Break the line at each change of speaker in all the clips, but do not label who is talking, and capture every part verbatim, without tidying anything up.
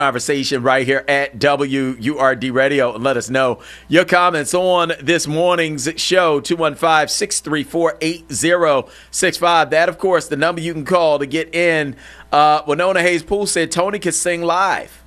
Conversation right here at W U R D Radio, and let us know your comments on this morning's show. Two one five, six three four, eight zero six five. That, of course, the number you can call to get in. Uh, Winona Hayes Poole said Tony can sing live,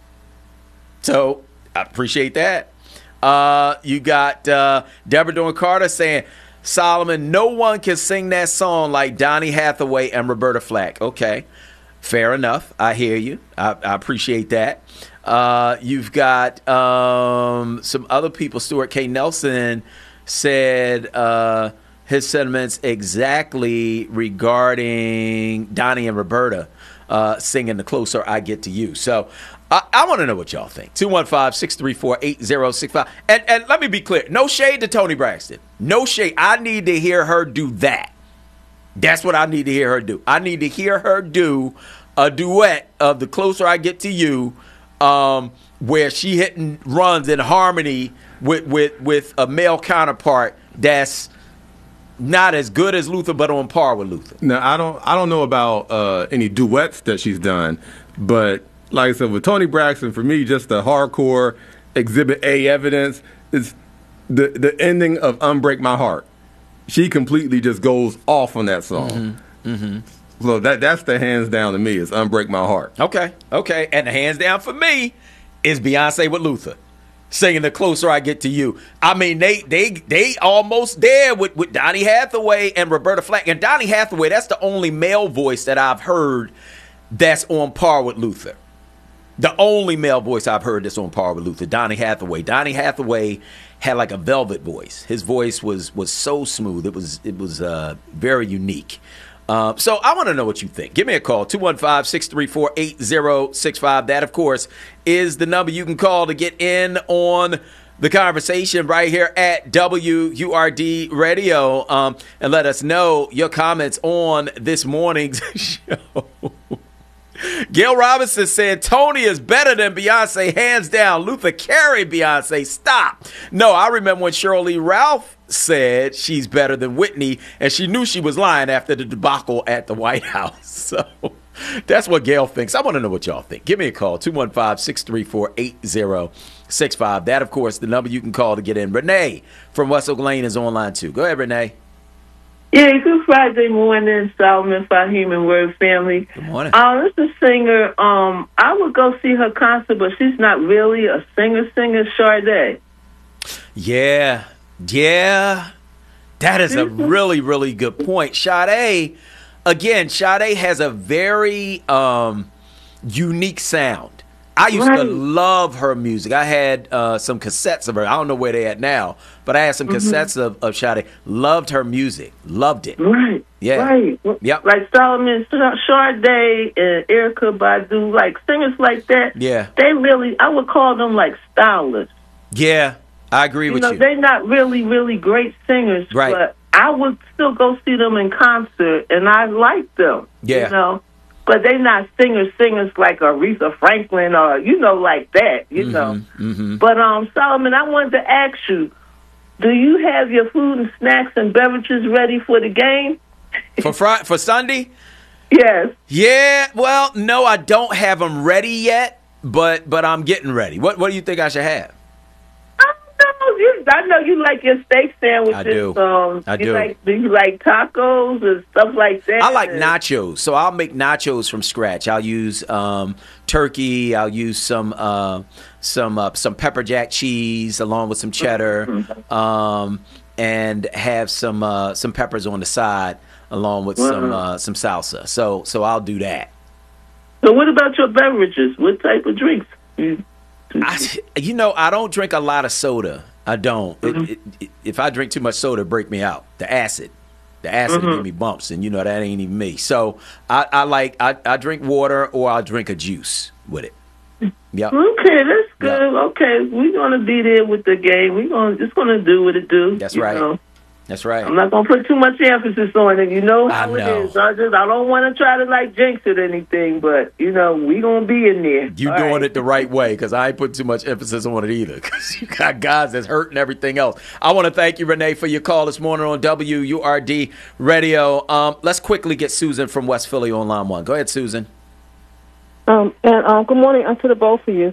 so I appreciate that. Uh, you got uh, Deborah Dawn Carter saying, Solomon, no one can sing that song like Donny Hathaway and Roberta Flack. Okay. Fair enough. I hear you. I, I appreciate that. Uh, you've got um, some other people. Stuart K. Nelson said uh, his sentiments exactly regarding Donnie and Roberta uh, singing The Closer I Get to You. So I, I want to know what y'all think. two one five, six three four, eight zero six five. And, and let me be clear. No shade to Toni Braxton. No shade. I need to hear her do that. That's what I need to hear her do. I need to hear her do a duet of The Closer I Get to You, um, where she hitting runs in harmony with, with, with a male counterpart that's not as good as Luther, but on par with Luther.
Now, I don't I don't know about uh, any duets that she's done, but like I said, with Toni Braxton, for me, just the hardcore Exhibit A evidence is the, the ending of Unbreak My Heart. She completely just goes off on that song.
Mm-hmm. Mm-hmm.
So that that's the hands down to me is Unbreak My Heart.
Okay, okay. And the hands down for me is Beyonce with Luther singing The Closer I Get to You. I mean, they they they almost there with, with Donny Hathaway and Roberta Flack. And Donny Hathaway, that's the only male voice that I've heard that's on par with Luther. The only male voice I've heard that's on par with Luther, Donny Hathaway. Donny Hathaway had like a velvet voice. His voice was was so smooth. It was it was uh, very unique. Uh, so I want to know what you think. Give me a call, two one five, six three four, eight zero six five. That, of course, is the number you can call to get in on the conversation right here at W U R D Radio, um, and let us know your comments on this morning's show. Gail Robinson said Tony is better than Beyonce, hands down. Luther carried Beyonce. Stop. No, I remember when Shirley Ralph said she's better than Whitney, and she knew she was lying after the debacle at the White House. So that's what Gail thinks. I want to know what y'all think. Give me a call, two one five, six three four, eight zero six five. That, of course, the number you can call to get in. Renee from West Oak Lane is online, too. Go ahead, Renee.
Yeah, good Friday morning, Solomon Fahim and Word family.
Good morning.
Uh, this is a singer. Um, I would go see her concert, but she's not really a singer, singer, Sade.
Yeah, yeah. That is a really, really good point. Sade, again, Sade has a very um, unique sound. I used right. to love her music. I had uh, some cassettes of her. I don't know where they at now, but I had some mm-hmm. cassettes of, of Sade. Loved her music. Loved it.
Right.
Yeah.
Right.
Yep.
Like Solomon, Sade, and Erykah Badu, like singers like that.
Yeah.
They really, I would call them like stylists.
Yeah, I agree
you
with
know,
you.
They're not really, really great singers,
right.
but I would still go see them in concert, and I like them.
Yeah.
You know? But they not singers, singers like Aretha Franklin or, you know, like that, you
mm-hmm,
know.
Mm-hmm.
But, um, Solomon, I wanted to ask you, do you have your food and snacks and beverages ready for the game?
For Friday, for Sunday?
Yes.
Yeah, well, no, I don't have them ready yet, but but I'm getting ready. What What do you think I should have?
I know you like your steak sandwiches.
I do.
Um,
I do.
You like, do you like tacos and stuff like that?
I like nachos, so I'll make nachos from scratch. I'll use um, turkey. I'll use some uh, some uh, some pepper jack cheese along with some cheddar, um, and have some uh, some peppers on the side along with some uh, some salsa. So so I'll do that.
So what about your beverages? What type of drinks? You,
I, you know, I don't drink a lot of soda. I don't. Mm-hmm. It, it, it, if I drink too much soda, it break me out. The acid, the acid mm-hmm. give me bumps, and you know that ain't even me. So I, I like I, I drink water or I'll drink a juice with it. Yep.
Okay, that's good.
Yep.
Okay, we're gonna be there with the game. We're gonna just gonna do what it do.
That's right.
Know?
That's right.
I'm not gonna put too much emphasis on it. You know how
I know.
it is. I just I don't want to try to like jinx it or anything, but you know we gonna be in there.
You
All
doing
right.
it the right way because I ain't put too much emphasis on it either. Because you got guys that's hurting everything else. I want to thank you, Renee, for your call this morning on W U R D Radio. Um, let's quickly get Susan from West Philly on line one. Go ahead, Susan.
Um, and um, good morning uh, to the both of you.